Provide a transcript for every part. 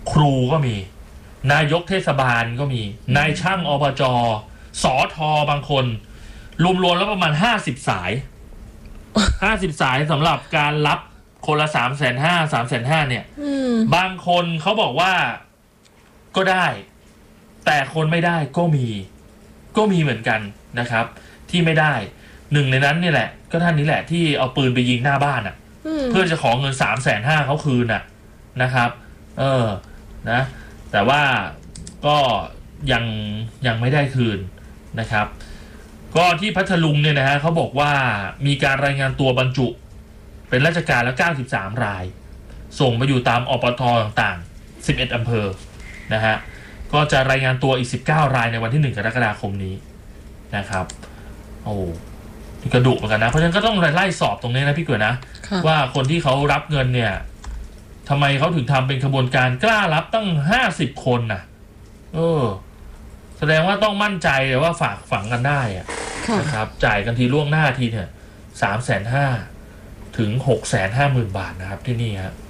ครูก็มีนายกเทศบาลก็มีนายช่างอบจ.สท.บางคนรวมๆแล้วประมาณ50 สาย50 สายสำหรับการรับคนละ350,000 เนี่ยบางคนเขาบอกว่าก็ได้แต่คนไม่ได้ก็มีเหมือนกันนะครับที่ไม่ได้หนึ่งในนั้นเนี่ยแหละก็ท่านนี้แหละที่เอาปืนไปยิงหน้าบ้านเพื่อจะขอเงิน350,000เขาคืนนะครับนะแต่ว่าก็ยังไม่ได้คืนนะครับก็ที่พัทลุงเนี่ยนะฮะเขาบอกว่ามีการรายงานตัวบรรจุเป็นราชการแล้ว93 รายส่งมาอยู่ตามอปทต่างๆ11 อำเภอนะฮะก็จะรายงานตัวอีก19 รายในวันที่1 กรกฎาคมนี้นะครับโอ้นี่กระดุเหมือนกันนะเพราะฉะนั้นก็ต้องไล่สอบตรงนี้นะพี่เก๋นะว่าคนที่เขารับเงินเนี่ยทำไมเขาถึงทำเป็นขบวนการกล้ารับตั้ง50 คนน่ะแสดงว่าต้องมั่นใจเลยว่าฝากฝังกันได้นะครับจ่ายกันทีล่วงหน้าทีเนี่ย350,000 ถึง 650,000 บาทนะครับที่นี่ครับ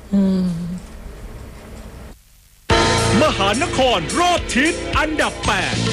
มหานครรอบทิศอันดับ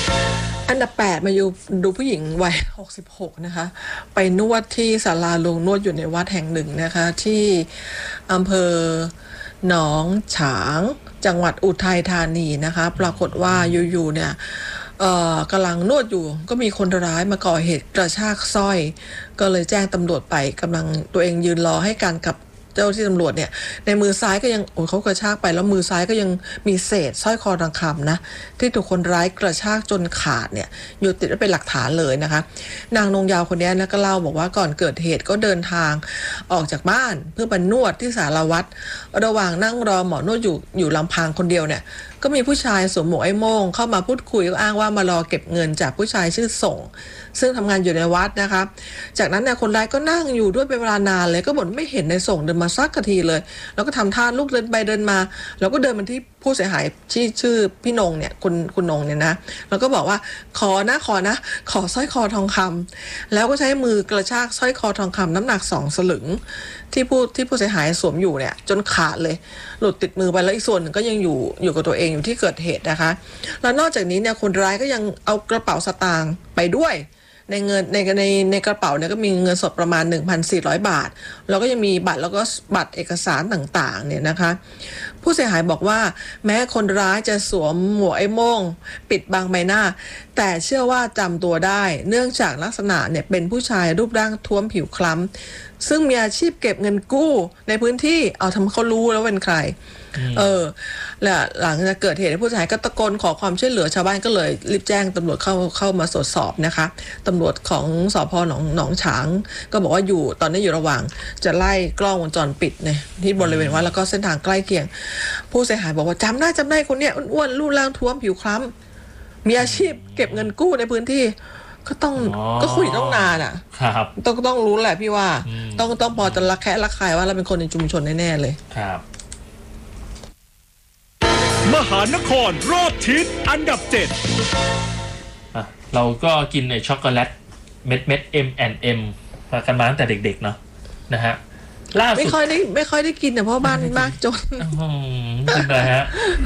8มาดูผู้หญิงวัย66นะคะไปนวดที่ศาลาลงนวดอยู่ในวัดแห่งหนึ่งนะคะที่อำเภอหนองฉางจังหวัดอุทัยธานีนะคะปรากฏว่าอยู่ๆเนี่ยกำลังนวดอยู่ก็มีคนร้ายมาก่อเหตุกระชากสร้อยก็เลยแจ้งตำรวจไปกำลังตัวเองยืนรอให้การกับเจ้าที่ตำรวจเนี่ยในมือซ้ายก็ยังเขากระชากไปแล้วมือซ้ายก็ยังมีเศษสร้อยคอทองคำนะที่ถูกคนร้ายกระชากจนขาดเนี่ยอยู่ติดไว้เป็นหลักฐานเลยนะคะนางนงยาวคนนี้นะก็เล่าบอกว่าก่อนเกิดเหตุก็เดินทางออกจากบ้านเพื่อไปนวดที่ศาลาวัดระหว่างนั่งรอหมอนวดอยู่ลำพังคนเดียวเนี่ยก็มีผู้ชายสวมหมวกไอ้โม่งเข้ามาพูดคุยก็อ้างว่ามารอเก็บเงินจากผู้ชายชื่อส่งซึ่งทำงานอยู่ในวัดนะคะจากนั้นเนี่ยคนร้ายก็นั่งอยู่ด้วยเป็นเวลานานเลยก็บ่นไม่เห็นในส่งเดินมาสักทีเลยแล้วก็ทำท่าลูกเดินไปเดินมาแล้วก็เดินมาที่ผู้เสียหายชื่อพี่นงเนี่ยคุณนงเนี่ยนะแล้วก็บอกว่าขอสร้อยคอทองคำแล้วก็ใช้มือกระชากสร้อยคอทองคำน้ำหนัก2 สลึงที่ผู้เสียหายสวมอยู่เนี่ยจนขาดเลยหลุดติดมือไปแล้วอีกส่วนหนึ่งก็ยังอยู่กับตัวเองอยู่ที่เกิดเหตุนะคะแล้วนอกจากนี้เนี่ยคนร้ายก็ยังเอากระเป๋าสตางค์ไปด้วยในกระเป๋าเนี่ยก็มีเงินสดประมาณ 1,400 บาทแล้วก็ยังมีบัตรแล้วก็บัตรเอกสารต่างๆเนี่ยนะคะผู้เสียหายบอกว่าแม้คนร้ายจะสวมหมวกไอ้โม่งปิดบังใบหน้าแต่เชื่อว่าจำตัวได้เนื่องจากลักษณะเนี่ยเป็นผู้ชายรูปร่างท้วมผิวคล้ำซึ่งมีอาชีพเก็บเงินกู้ในพื้นที่ทำให้เขารู้แล้วเป็นใครและหลังจากเกิดเหตุผู้เสียหายก็ตะโกนขอความช่วยเหลือชาวบ้านก็เลยรีบแจ้งตำรวจเข้ามาตรวจสอบนะคะตำรวจของสภ.หนองฉางก็บอกว่าตอนนี้อยู่ระหว่างจะไล่กล้องวงจรปิดเนี่ยที่บริเวณวัดแล้วก็เส้นทางใกล้เคียงผู้เสียหายบอกว่าจำได้คนเนี้ยอ้วนๆรูปร่างท้วมผิวคล้ำมีอาชีพเก็บเงินกู้ในพื้นที่ก็คุยต้องนานครับต้องรู้แหละพี่ว่าต้องพอจะระแคะระคายว่าเราเป็นคนในชุมชนแน่ๆเลยครับมหานครรอบทิศอันดับ 7 เราก็กินไอ้ช็อกโกแลตเม็ด M&M กันมาตั้งแต่เด็กๆเนาะนะฮะล่าสุดไม่ค่อยได้กินเพราะบ้านมากจนเป็นไรฮะ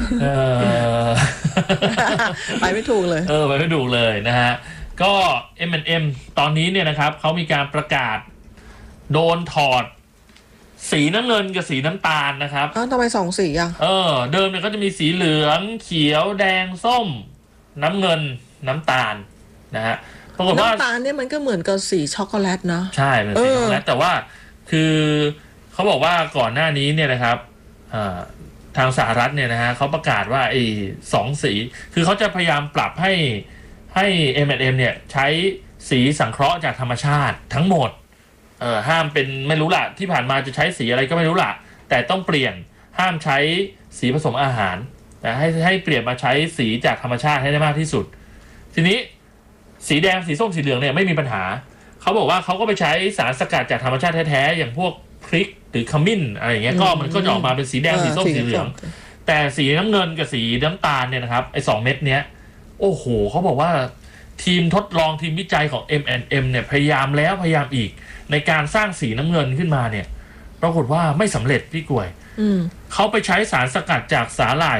ไปไม่ถูกเลยไปไม่ถูกเลยนะฮะก็ M&M ตอนนี้เนี่ยนะครับเขามีการประกาศโดนถอดสีน้ำเงินกับสีน้ำตาลนะครับทำไม2 สีเดิมเนี่ยก็จะมีสีเหลืองเขียวแดงส้มน้ำเงินน้ำตาลนะฮะปรากฏว่าน้ำตาลเนี่ยมันก็เหมือนกับสีช็อกโกแลตเนาะใช่เป็นสีช็อกโกแลตแต่ว่าคือเขาบอกว่าก่อนหน้านี้เนี่ยนะครับทางสหรัฐเนี่ยนะฮะเขาประกาศว่าไอ้2 สีคือเขาจะพยายามปรับให้ M&M เนี่ยใช้สีสังเคราะห์จากธรรมชาติทั้งหมดห้ามเป็นไม่รู้ล่ะที่ผ่านมาจะใช้สีอะไรก็ไม่รู้ล่ะแต่ต้องเปลี่ยนห้ามใช้สีผสมอาหารแต่ให้เปลี่ยนมาใช้สีจากธรรมชาติให้ได้มากที่สุดทีนี้สีแดงสีส้มสีเหลืองเนี่ยไม่มีปัญหาเขาบอกว่าเขาก็ไปใช้สารสกัดจากธรรมชาติแท้ๆอย่างพวกพริกหรือขมิ้นอะไรอย่างเงี้ยก็มันก็จะออกมาเป็นสีแดงสีส้มสีเหลืองแต่สีน้ำเงินกับสีน้ำตาลเนี่ยนะครับไอ้2 เม็ดเนี้ยโอ้โหเขาบอกว่าทีมทดลองทีมวิจัยของ M&M เนี่ยพยายามแล้วพยายามอีกในการสร้างสีน้ำเงินขึ้นมาเนี่ยปรากฏว่าไม่สำเร็จพี่กล้วยเขาไปใช้สารสกัดจากสาหร่าย